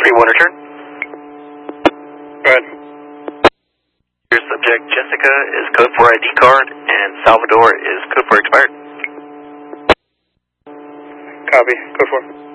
3-1 return. Go ahead. Your subject Jessica is code for ID card, and Salvador is code for expired. Copy. Code 4.